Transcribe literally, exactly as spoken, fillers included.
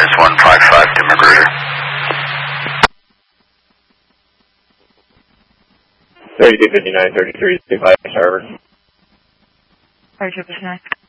It's one five five to Magruder. thirty-two fifty-nine, thirty-three, two five, Harvard. thirty-two fifty-nine.